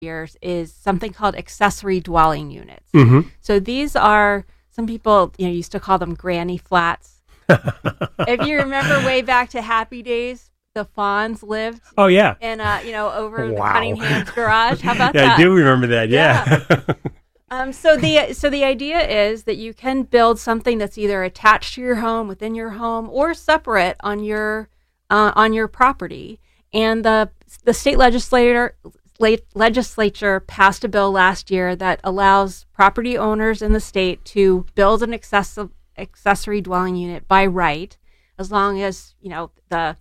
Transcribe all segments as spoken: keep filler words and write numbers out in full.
years is something called accessory dwelling units. Mm-hmm. So these are, some people, you know, used to call them granny flats. If you remember way back to Happy Days, the Fonz lived. Oh yeah. And uh, you know, over Wow. the Cunningham's garage. How about yeah, that? I do remember that. Yeah. Yeah. um, so the so the idea is that you can build something that's either attached to your home, within your home, or separate on your uh, on your property. And the the state legislator late, legislature passed a bill last year that allows property owners in the state to build an access- accessory dwelling unit by right, as long as you know the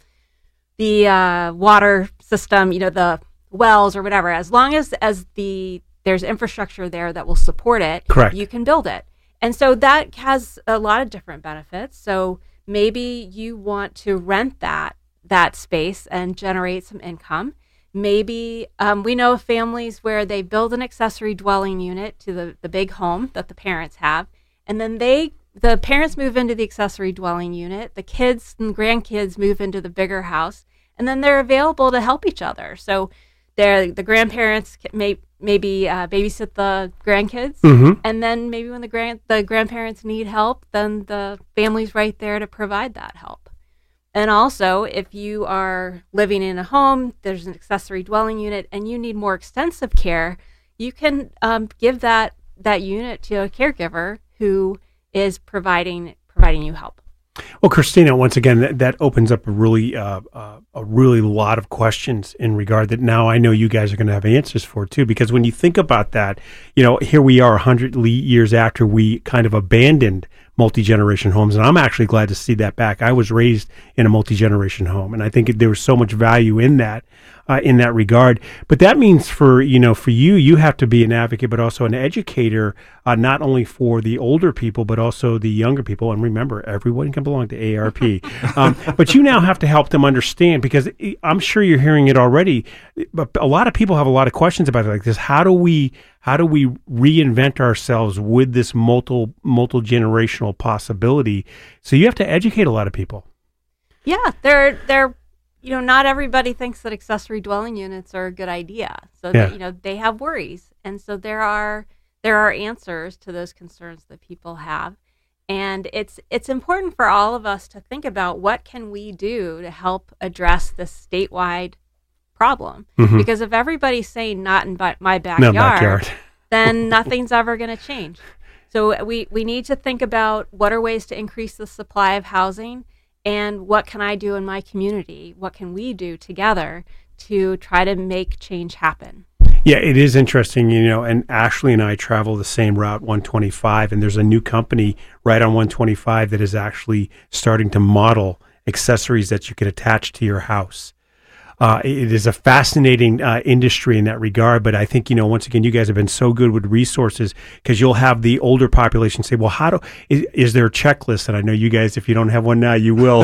the uh, water system, you know, the wells or whatever, as long as as the there's infrastructure there that will support it, Correct. You can build it. And so that has a lot of different benefits. So maybe you want to rent that that space and generate some income. Maybe um, we know of families where they build an accessory dwelling unit to the, the big home that the parents have, and then they the parents move into the accessory dwelling unit, the kids and grandkids move into the bigger house, and then they're available to help each other. So they're, the grandparents may maybe uh, babysit the grandkids, Mm-hmm. and then maybe when the grand the grandparents need help, then the family's right there to provide that help. And also, if you are living in a home, there's an accessory dwelling unit, and you need more extensive care, you can um, give that that unit to a caregiver who is providing providing you help. Well, Christina, once again, that, that opens up a really, uh, uh, a really lot of questions in regard that now I know you guys are going to have answers for too. Because when you think about that, you know, here we are, a hundred years after we kind of abandoned multi-generation homes, and I'm actually glad to see that back. I was raised in a multi-generation home, and I think there was so much value in that, uh, in that regard. But that means for you know, for you, you have to be an advocate, but also an educator, uh, not only for the older people, but also the younger people. And remember, everyone can belong to A A R P. um, but you now have to help them understand, because I'm sure you're hearing it already. But a lot of people have a lot of questions about it, like this. How do we how do we reinvent ourselves with this multi multi generational possibility? So you have to educate a lot of people. Yeah, they're they're you know, not everybody thinks that accessory dwelling units are a good idea. So Yeah. that, you know, they have worries, and so there are there are answers to those concerns that people have. And it's it's important for all of us to think about what can we do to help address this statewide problem. Mhm. Because if everybody's saying not in ba- my backyard, No backyard. then nothing's ever going to change. So we, we need to think about what are ways to increase the supply of housing, and what can I do in my community? What can we do together to try to make change happen? Yeah, it is interesting, you know, and Ashley and I travel the same route, one twenty-five, and there's a new company right on one twenty-five that is actually starting to model accessories that you could attach to your house. Uh, it is a fascinating uh, industry in that regard, but I think, you know, once again, you guys have been so good with resources, because you'll have the older population say, well, how do, is, is there a checklist? And I know you guys, if you don't have one now, you will,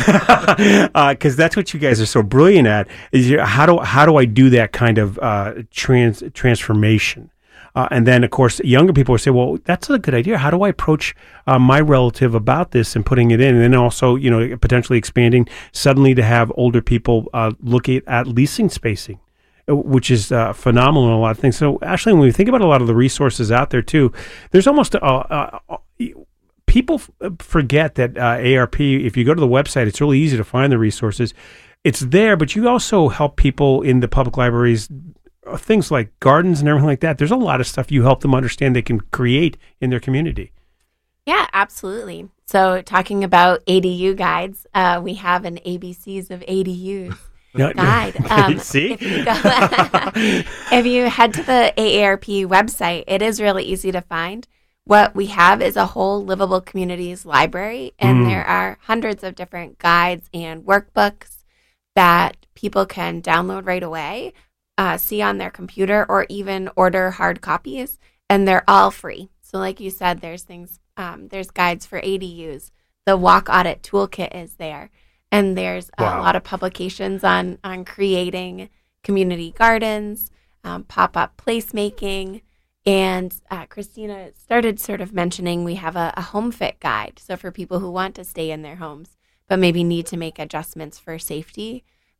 because uh, that's what you guys are so brilliant at, is you, how do, how do I do that kind of uh, trans transformation? Uh, and then, of course, younger people will say, well, that's a good idea. How do I approach uh, my relative about this and putting it in? And then also, you know, potentially expanding suddenly to have older people uh, look at, at leasing spacing, which is uh, phenomenal in a lot of things. So, Ashley, when we think about a lot of the resources out there, too, there's almost a, a, a people f- forget that uh, A R P, if you go to the website, it's really easy to find the resources. It's there, but you also help people in the public libraries, things like gardens and everything like that. There's a lot of stuff you help them understand they can create in their community. Yeah, absolutely. So talking about A D U guides, uh, we have an A B Cs of A D Us No, guide. no. Um, See? If you, go, if you head to the A A R P website, it is really easy to find. What we have is a whole livable communities library, and Mm. there are hundreds of different guides and workbooks that people can download right away, Uh, see on their computer, or even order hard copies, and they're all free. So like you said, there's things, um, there's guides for A D Us. The Walk Audit Toolkit is there. And there's Wow. a lot of publications on, on creating community gardens, um, pop-up placemaking. And uh, Christina started sort of mentioning we have a, a home fit guide. So for people who want to stay in their homes, but maybe need to make adjustments for safety,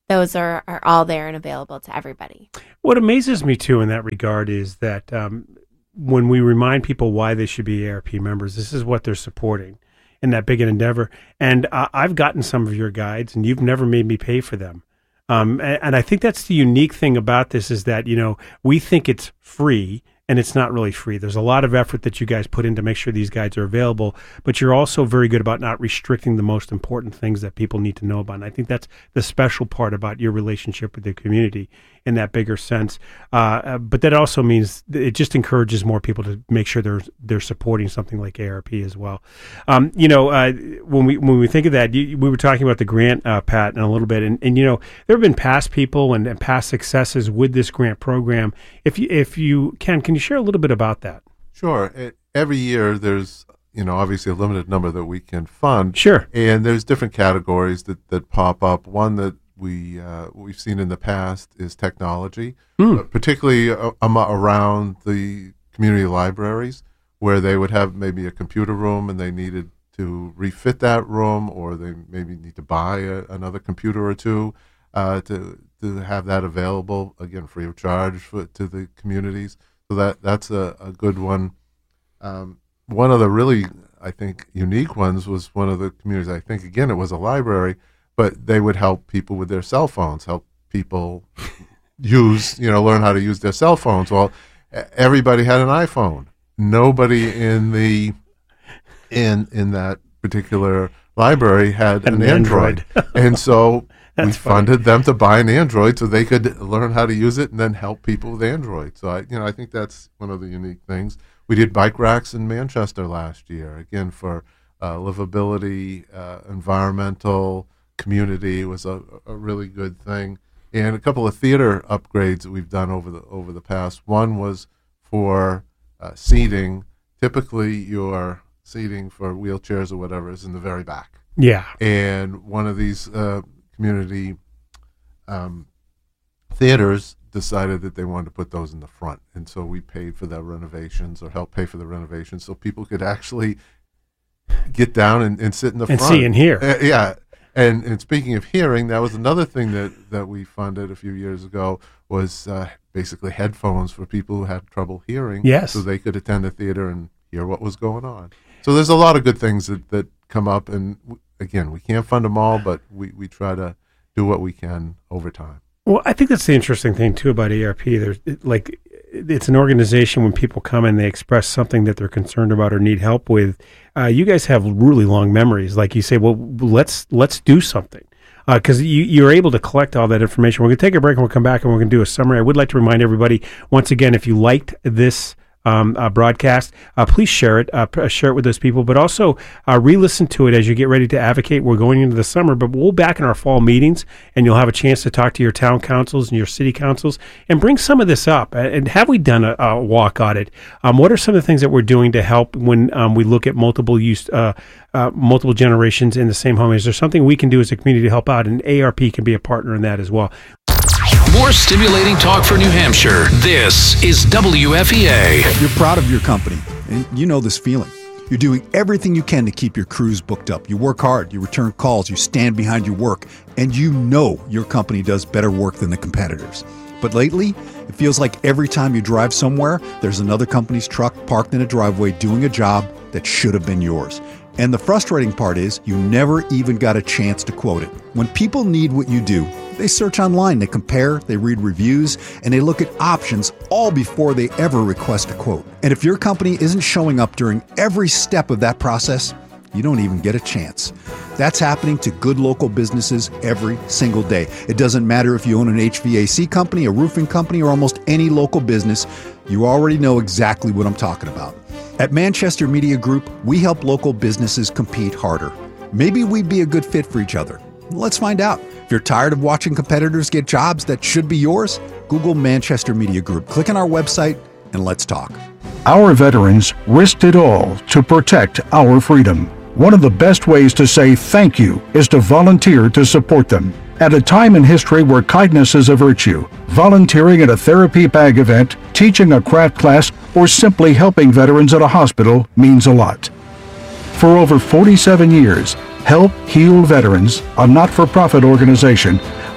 those are, are all there and available to everybody. What amazes me, too, in that regard is that um, when we remind people why they should be A A R P members, this is what they're supporting in that big an endeavor. And uh, I've gotten some of your guides, and you've never made me pay for them. Um, and, and I think that's the unique thing about this is that, you know, we think it's free, and it's not really free. There's a lot of effort that you guys put in to make sure these guides are available, but you're also very good about not restricting the most important things that people need to know about. And I think that's the special part about your relationship with the community in that bigger sense. Uh, but that also means it just encourages more people to make sure they're they're supporting something like A A R P as well. Um, you know, uh, when we when we think of that, you, we were talking about the grant, uh, Pat, in a little bit, and, and you know, there have been past people and, and past successes with this grant program. If you if you can, can you share a little bit about that? Sure. Every year there's, you know, obviously a limited number that we can fund. Sure. And there's different categories that, that pop up. One that we, uh, we've seen in the past is technology, mm. uh, particularly uh, um, around the community libraries, where they would have maybe a computer room and they needed to refit that room, or they maybe need to buy a, another computer or two uh, to, to have that available, again, free of charge for, to the communities. So that that's a, a good one. Um, one of the really, I think, unique ones was one of the communities. I think, again, it was a library, but they would help people with their cell phones, help people use, you know, learn how to use their cell phones. Well, everybody had an iPhone. Nobody in the in in that particular library had an, an Android, Android. And so we funded them to buy an Android so they could learn how to use it and then help people with Android. So I, you know, I think that's one of the unique things. We did bike racks in Manchester last year, again for uh, livability, uh, environmental, community. It was a, a really good thing. And a couple of theater upgrades that we've done over the over the past. One was for uh, seating. Typically, your seating for wheelchairs or whatever is in the very back. Yeah. And one of these uh, community um, theaters decided that they wanted to put those in the front, and so we paid for the renovations or helped pay for the renovations so people could actually get down and, and sit in the and front see and hear. Uh, yeah, and and speaking of hearing, that was another thing that that we funded a few years ago was uh, basically headphones for people who had trouble hearing. Yes, so they could attend the theater and hear what was going on. So there's a lot of good things that, that come up, and w- again, we can't fund them all, but we, we try to do what we can over time. Well, I think that's the interesting thing too about A A R P. There's it, like it's an organization when people come and they express something that they're concerned about or need help with. Uh, you guys have really long memories. Like you say, well, let's let's do something because uh, you you're able to collect all that information. We're going to take a break and we'll come back and we're going to do a summary. I would like to remind everybody once again, if you liked this Um, uh, broadcast, uh, please share it, uh, p- share it with those people, but also uh, re-listen to it as you get ready to advocate. We're going into the summer, but we'll back in our fall meetings, and you'll have a chance to talk to your town councils and your city councils and bring some of this up. And have we done a, a walk audit? Um, what are some of the things that we're doing to help when um, we look at multiple use, uh, uh, multiple generations in the same home? Is there something we can do as a community to help out? And A A R P can be a partner in that as well. More stimulating talk for New Hampshire. This is W F E A. You're proud of your company, and you know this feeling. You're doing everything you can to keep your crews booked up. You work hard, you return calls, you stand behind your work, and you know your company does better work than the competitors. But lately, it feels like every time you drive somewhere, there's another company's truck parked in a driveway doing a job that should have been yours. And the frustrating part is you never even got a chance to quote it. When people need what you do, they search online, they compare, they read reviews, and they look at options all before they ever request a quote. And if your company isn't showing up during every step of that process, you don't even get a chance. That's happening to good local businesses every single day. It doesn't matter if you own an H V A C company, a roofing company, or almost any local business. You already know exactly what I'm talking about. At Manchester Media Group, we help local businesses compete harder. Maybe we'd be a good fit for each other. Let's find out. If you're tired of watching competitors get jobs that should be yours, Google Manchester Media Group. Click on our website and let's talk. Our veterans risked it all to protect our freedom. One of the best ways to say thank you is to volunteer to support them. At a time in history where kindness is a virtue, volunteering at a therapy bag event, teaching a craft class, or simply helping veterans at a hospital means a lot. For over forty-seven years, Help Heal Veterans, a not-for-profit organization,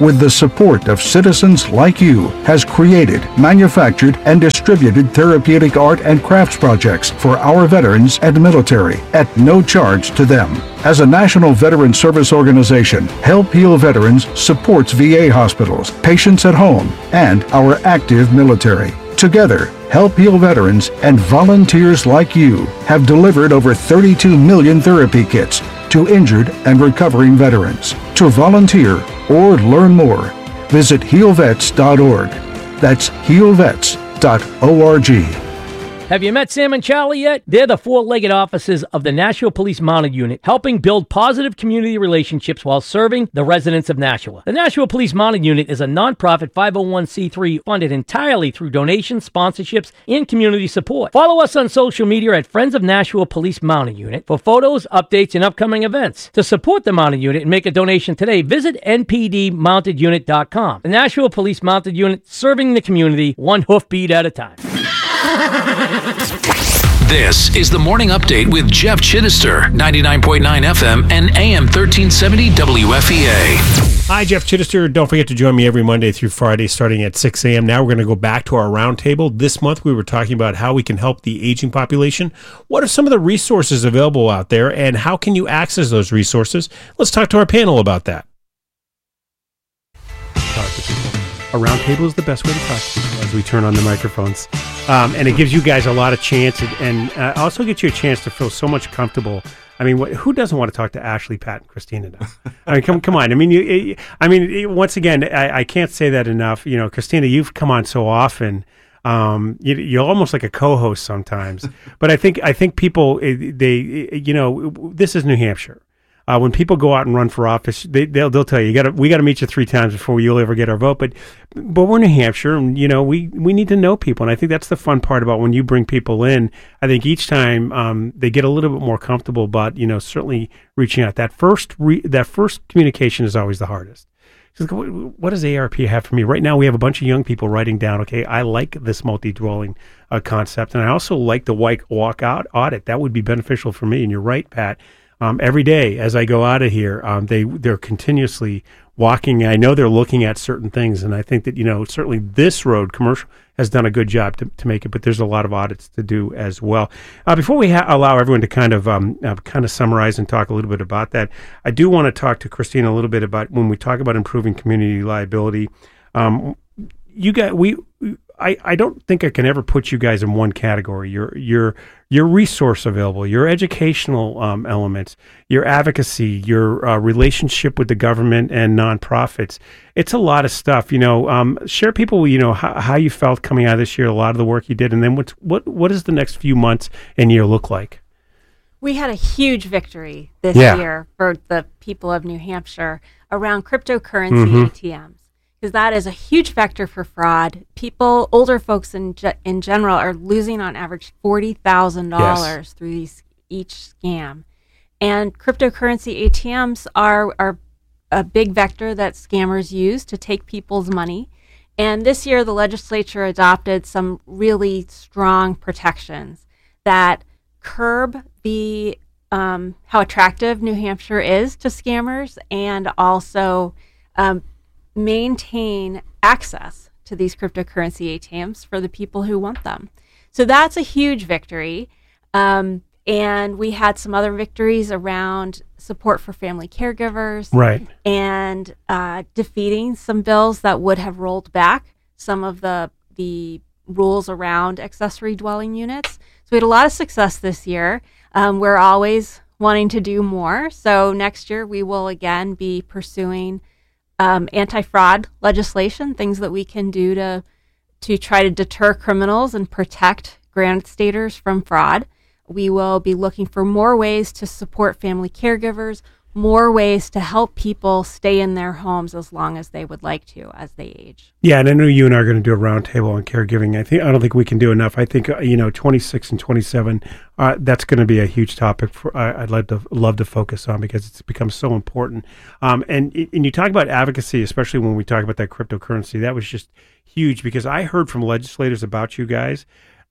with the support of citizens like you, has created, manufactured, and distributed therapeutic art and crafts projects for our veterans and military at no charge to them. As a national veteran service organization, Help Heal Veterans supports V A hospitals, patients at home, and our active military. Together, Help Heal Veterans and volunteers like you have delivered over thirty-two million therapy kits to injured and recovering veterans. To volunteer or learn more, visit heal vets dot org. That's heal vets dot org. Have you met Sam and Charlie yet? They're the four-legged officers of the Nashua Police Mounted Unit, helping build positive community relationships while serving the residents of Nashua. The Nashua Police Mounted Unit is a nonprofit five oh one c three funded entirely through donations, sponsorships, and community support. Follow us on social media at Friends of Nashua Police Mounted Unit for photos, updates, and upcoming events. To support the Mounted Unit and make a donation today, visit n p d mounted unit dot com. The Nashua Police Mounted Unit, serving the community one hoofbeat at a time. This is the Morning Update with Jeff Chittister, ninety-nine point nine F M and A M thirteen seventy W F E A. Hi, Jeff Chittister. Don't forget to join me every Monday through Friday starting at six a.m. Now we're going to go back to our roundtable. This month we were talking about how we can help the aging population. What are some of the resources available out there, and how can you access those resources? Let's talk to our panel about that. Talk to people. A roundtable is the best way to talk to people as we turn on the microphones. Um, and it gives you guys a lot of chance, and, and uh, also gets you a chance to feel so much comfortable. I mean, what, who doesn't want to talk to Ashley, Pat, and Christina now? I mean, come, come on. I mean, you, I mean, once again, I, I can't say that enough. You know, Christina, you've come on so often. Um, you, you're almost like a co-host sometimes. But I think, I think people, they, you know, this is New Hampshire. Uh, when people go out and run for office, they, they'll they'll tell you, you got we got to meet you three times before you'll ever get our vote. But but we're New Hampshire, and you know we, we need to know people, and I think that's the fun part about when you bring people in. I think each time um, they get a little bit more comfortable, but you know certainly reaching out. That first re, that first communication is always the hardest. Just, what does A R P have for me right now? We have a bunch of young people writing down. Okay, I like this multi-dwelling uh, concept, and I also like the white walk out audit. That would be beneficial for me. And you're right, Pat. Um, every day as I go out of here, um, they, they're continuously walking. I know they're looking at certain things, and I think that, you know, certainly this road, commercial, has done a good job to, to make it, but there's a lot of audits to do as well. Uh, before we ha- allow everyone to kind of um, uh, kind of summarize and talk a little bit about that, I do want to talk to Christina a little bit about when we talk about improving community liability. Um, you got we. I, I don't think I can ever put you guys in one category. Your your your resource available, your educational um, elements, your advocacy, your uh, relationship with the government and nonprofits. It's a lot of stuff. You know, um, share people. You know how, how you felt coming out of this year, a lot of the work you did, and then what's, what what does the next few months and year look like? We had a huge victory this yeah. year for the people of New Hampshire around cryptocurrency mm-hmm. A T Ms. Because that is a huge vector for fraud. People, older folks in ge- in general, are losing on average forty thousand dollars yes. through these each scam. And cryptocurrency A T Ms are, are a big vector that scammers use to take people's money. And this year, the legislature adopted some really strong protections that curb the um, how attractive New Hampshire is to scammers, and also um, maintain access to these cryptocurrency A T Ms for the people who want them. So that's a huge victory. Um, and we had some other victories around support for family caregivers, right, and uh, defeating some bills that would have rolled back some of the the rules around accessory dwelling units. So we had a lot of success this year. Um, we're always wanting to do more. So next year we will again be pursuing Um, anti-fraud legislation, things that we can do to to try to deter criminals and protect grant staters from fraud. We will be looking for more ways to support family caregivers, more ways to help people stay in their homes as long as they would like to as they age. Yeah, and I know you and I are going to do a roundtable on caregiving. I think I don't think we can do enough. I think uh, you know, twenty-six and twenty-seven. Uh, that's going to be a huge topic for uh, I'd like to love to focus on, because it's become so important. Um, and and you talk about advocacy, especially when we talk about that cryptocurrency. That was just huge, because I heard from legislators about you guys.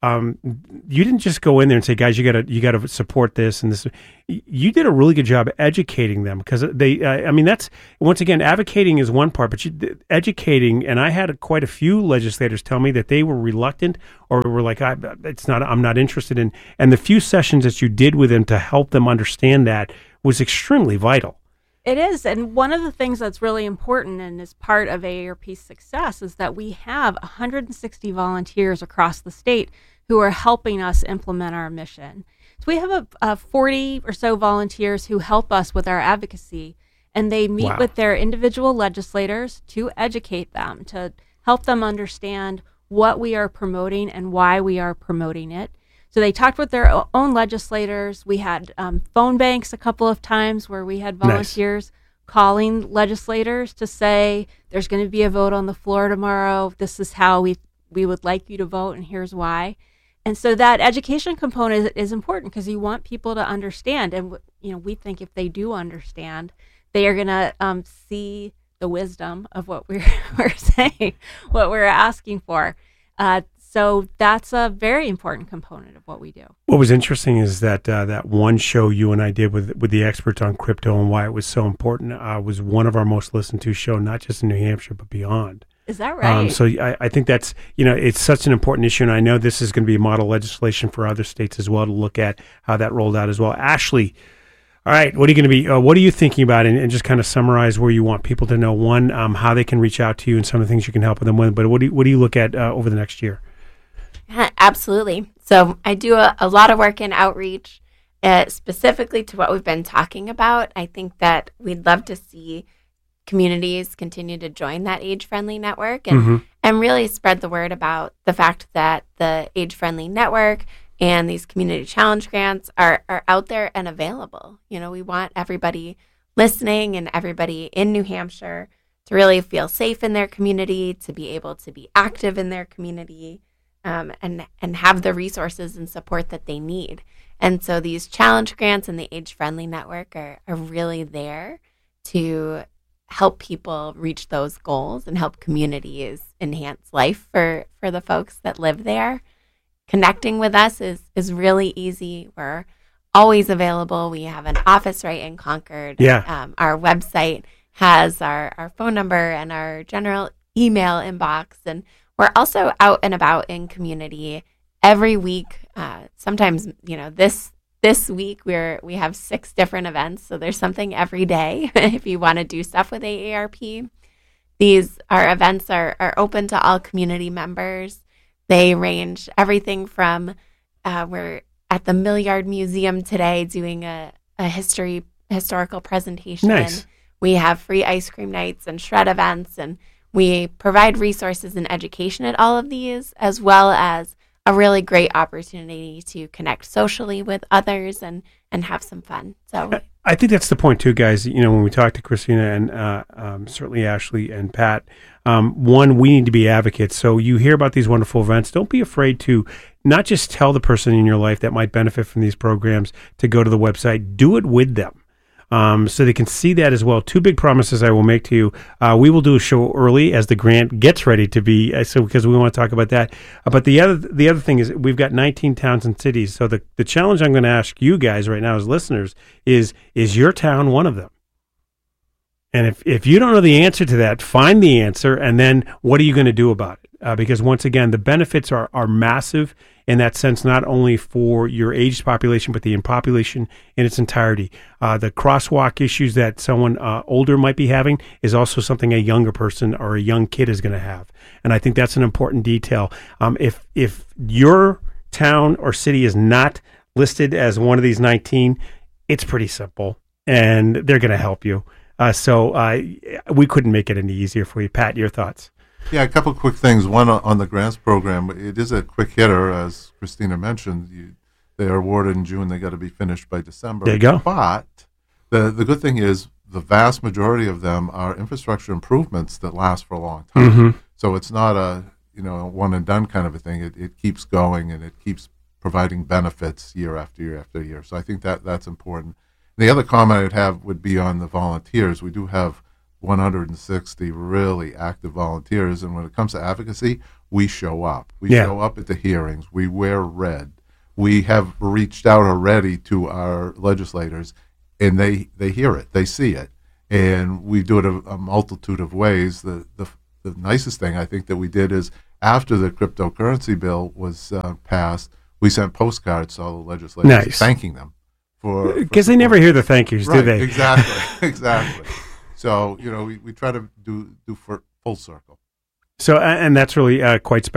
um, you didn't just go in there and say, guys, you got to you got to support this and this. You did a really good job educating them because they. Uh, I mean, that's once again, advocating is one part, but you, educating. And I had quite a few legislators tell me that they were reluctant or were like, I, "It's not. I'm not interested in." And the few sessions that you did with them to help them understand that was extremely vital. It is. And one of the things that's really important and is part of A A R P's success is that we have one hundred sixty volunteers across the state who are helping us implement our mission. So we have a, a forty or so volunteers who help us with our advocacy, and they meet Wow. with their individual legislators to educate them, to help them understand what we are promoting and why we are promoting it. So they talked with their o- own legislators. We had um, phone banks a couple of times where we had volunteers nice. calling legislators to say, there's going to be a vote on the floor tomorrow. This is how we we would like you to vote, and here's why. And so that education component is, is important because you want people to understand. And, you know, we think if they do understand, they are going to um, see the wisdom of what we're, we're saying, what we're asking for. Uh, So that's a very important component of what we do. What was interesting is that uh, that one show you and I did with with the experts on crypto and why it was so important uh, was one of our most listened to show, not just in New Hampshire, but beyond. Is that right? Um, so I, I think that's, you know, it's such an important issue. And I know this is going to be model legislation for other states as well to look at how that rolled out as well. Ashley, all right, what are you going to be, uh, what are you thinking about? And, and just kind of summarize where you want people to know, one, um, how they can reach out to you and some of the things you can help them with. But what do you, what do you look at uh, over the next year? Absolutely. So I do a, a lot of work in outreach, uh, specifically to what we've been talking about. I think that we'd love to see communities continue to join that age-friendly network and, mm-hmm. and really spread the word about the fact that the age-friendly network and these community challenge grants are, are out there and available. You know, we want everybody listening and everybody in New Hampshire to really feel safe in their community, to be able to be active in their community, Um, and and have the resources and support that they need. And so these challenge grants and the age-friendly network are, are really there to help people reach those goals and help communities enhance life for, for the folks that live there. Connecting with us is, is really easy. We're always available. We have an office right in Concord. Yeah. Um, our website has our, our phone number and our general email inbox, and we're also out and about in community every week. Uh, sometimes, you know, this this week we're we have six different events, so there's something every day if you want to do stuff with A A R P. These our events are are open to all community members. They range everything from uh, we're at the Millyard Museum today doing a, a history historical presentation. Nice. We have free ice cream nights and shred events, and we provide resources and education at all of these, as well as a really great opportunity to connect socially with others and, and have some fun. So I think that's the point too, guys. You know, when we talk to Christina and uh, um, certainly Ashley and Pat, um, one, we need to be advocates. So you hear about these wonderful events. Don't be afraid to not just tell the person in your life that might benefit from these programs to go to the website. Do it with them. Um, so they can see that as well. Two big promises I will make to you. Uh, we will do a show early as the grant gets ready to be, uh, so because we want to talk about that. Uh, but the other the other thing is we've got nineteen towns and cities. So the, the challenge I'm going to ask you guys right now as listeners is, is your town one of them? And if, if you don't know the answer to that, find the answer, and then what are you going to do about it? Uh, because once again, the benefits are, are massive in that sense, not only for your aged population, but the population in its entirety. Uh, the crosswalk issues that someone uh, older might be having is also something a younger person or a young kid is going to have. And I think that's an important detail. Um, if if your town or city is not listed as one of these nineteen, it's pretty simple, and they're going to help you. Uh, so uh, we couldn't make it any easier for you. Pat, your thoughts? Yeah, a couple of quick things. One on the grants program, it is a quick hitter, as Christina mentioned. You, they are awarded in June. They got to be finished by December. There you go. But the the good thing is the vast majority of them are infrastructure improvements that last for a long time. Mm-hmm. So it's not a you know one and done kind of a thing. It it keeps going and it keeps providing benefits year after year after year. So I think that that's important. The other comment I'd have would be on the volunteers. We do have one hundred sixty really active volunteers, and when it comes to advocacy, we show up. We Yeah. show up at the hearings. We wear red. We have reached out already to our legislators, and they, they hear it. They see it. And we do it a, a multitude of ways. The, the the nicest thing I think that we did is after the cryptocurrency bill was uh, passed, we sent postcards to all the legislators Nice. thanking them for Because they never hear the thank yous, right, do they? Exactly, exactly. So you know, we, we try to do do for full circle. So, uh, and that's really uh, quite special.